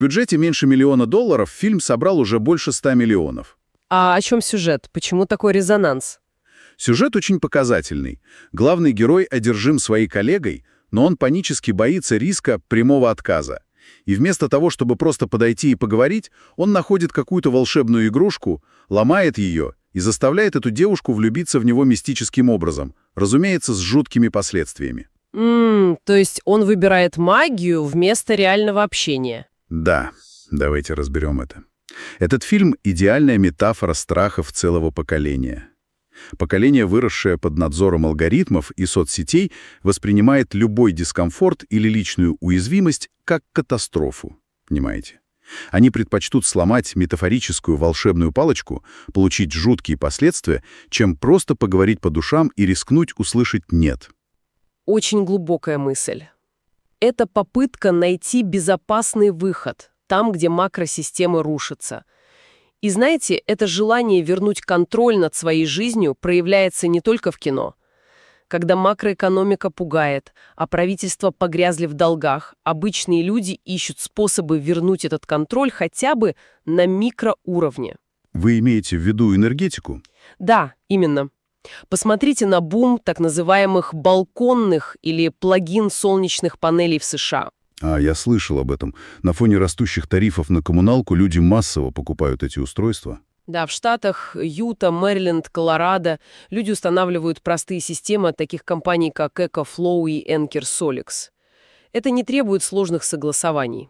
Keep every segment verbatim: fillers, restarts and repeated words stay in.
В бюджете меньше миллиона долларов фильм собрал уже больше ста миллионов. А о чем сюжет? Почему такой резонанс? Сюжет очень показательный. Главный герой одержим своей коллегой, но он панически боится риска прямого отказа. И вместо того, чтобы просто подойти и поговорить, он находит какую-то волшебную игрушку, ломает ее и заставляет эту девушку влюбиться в него мистическим образом, разумеется, с жуткими последствиями. Ммм, то есть он выбирает магию вместо реального общения. Да, давайте разберем это. Этот фильм — идеальная метафора страхов целого поколения. Поколение, выросшее под надзором алгоритмов и соцсетей, воспринимает любой дискомфорт или личную уязвимость как катастрофу. Понимаете? Они предпочтут сломать метафорическую волшебную палочку, получить жуткие последствия, чем просто поговорить по душам и рискнуть услышать «нет». Очень глубокая мысль. Это попытка найти безопасный выход там, где макросистемы рушатся. И знаете, это желание вернуть контроль над своей жизнью проявляется не только в кино. Когда макроэкономика пугает, а правительства погрязли в долгах, обычные люди ищут способы вернуть этот контроль хотя бы на микроуровне. Вы имеете в виду энергетику? Да, именно. Посмотрите на бум так называемых балконных или плагин-солнечных панелей в США. А, я слышал об этом. На фоне растущих тарифов на коммуналку люди массово покупают эти устройства. Да, в штатах Юта, Мэриленд, Колорадо люди устанавливают простые системы от таких компаний, как EcoFlow и Anker Solix. Это не требует сложных согласований.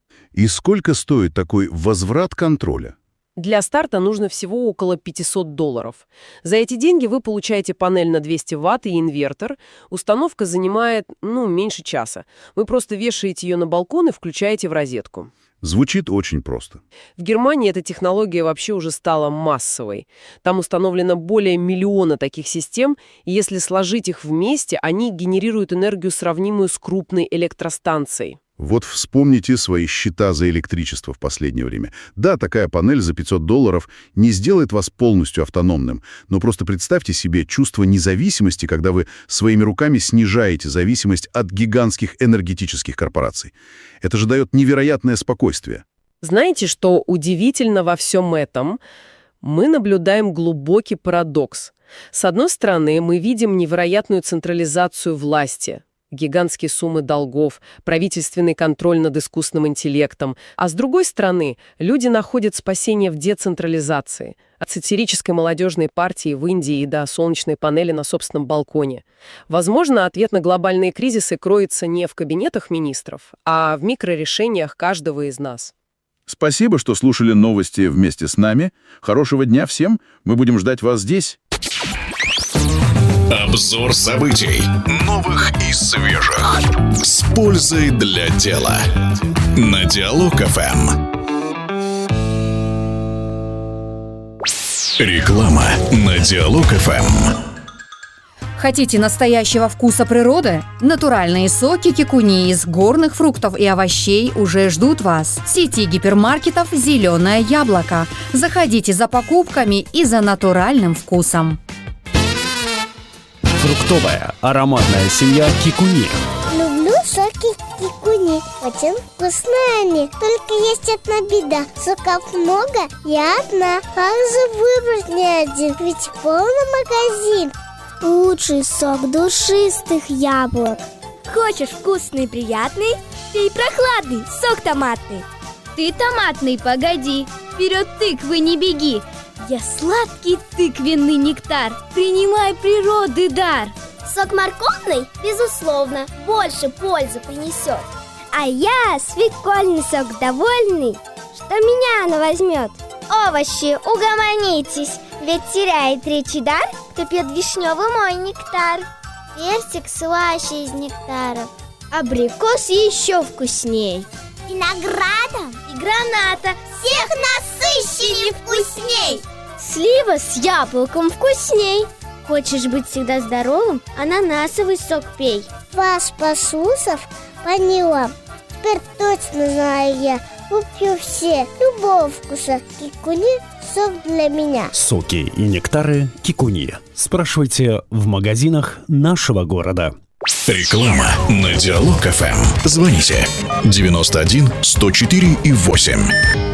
И сколько стоит такой возврат контроля? Для старта нужно всего около пятьсот долларов. За эти деньги вы получаете панель на двести ватт и инвертор. Установка занимает, ну, меньше часа. Вы просто вешаете ее на балкон и включаете в розетку. Звучит очень просто. В Германии эта технология вообще уже стала массовой. Там установлено более миллиона таких систем, и если сложить их вместе, они генерируют энергию, сравнимую с крупной электростанцией. Вот вспомните свои счета за электричество в последнее время. Да, такая панель за пятьсот долларов не сделает вас полностью автономным, но просто представьте себе чувство независимости, когда вы своими руками снижаете зависимость от гигантских энергетических корпораций. Это же дает невероятное спокойствие. Знаете, что удивительно во всем этом? Мы наблюдаем глубокий парадокс. С одной стороны, мы видим невероятную централизацию власти, гигантские суммы долгов, правительственный контроль над искусственным интеллектом. А с другой стороны, люди находят спасение в децентрализации. От сатирической молодежной партии в Индии и до солнечной панели на собственном балконе. Возможно, ответ на глобальные кризисы кроется не в кабинетах министров, а в микрорешениях каждого из нас. Спасибо, что слушали новости вместе с нами. Хорошего дня всем. Мы будем ждать вас здесь. Обзор событий. Новых и свежих. С пользой для дела. На Диалог эф эм. Реклама на Диалог эф эм. Хотите настоящего вкуса природы? Натуральные соки кикуни из горных фруктов и овощей уже ждут вас. В сети гипермаркетов «Зеленое яблоко». Заходите за покупками и за натуральным вкусом. Фруктовая ароматная семья кикуни. Люблю соки кикуни. Очень вкусные они. Только есть одна беда. Соков много, я одна. Как же выбрать не один? Ведь полный магазин. Лучший сок душистых яблок. Хочешь вкусный и приятный? Пей прохладный сок томатный. Ты томатный, погоди. Вперед тыквы не беги. Я сладкий тыквенный нектар. Принимай природы дар. Сок морковный, безусловно, больше пользы принесет. А я свекольный сок довольный, что меня она возьмет. Овощи, угомонитесь, ведь теряет речи дар, кто пьет вишневый мой нектар. Персик слаще из нектаров. Абрикос еще вкусней. Винограда и граната всех насыщеннее вкусней. Слива с яблоком вкусней. Хочешь быть всегда здоровым? Ананасовый сок пей. Вас послушав, поняла. Теперь точно знаю я. Куплю все любого вкуса. Кикуни – сок для меня. Соки и нектары кикуни. Спрашивайте в магазинах нашего города. Реклама на Диалог эф эм. Звоните девяносто один сто четыре и восемь.